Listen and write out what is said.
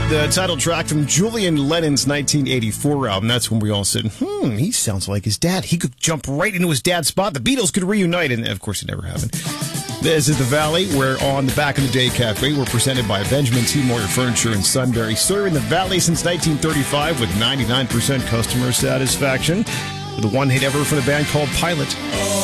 The title track from Julian Lennon's 1984 album. That's when we all said, he sounds like his dad. He could jump right into his dad's spot. The Beatles could reunite. And, of course, it never happened. This is The Valley. We're on the Back in the Day Cafe. We're presented by Benjamin T. Moyer Furniture in Sunbury. Serving the Valley since 1935 with 99% customer satisfaction. With a one hit ever for the band called Pilot.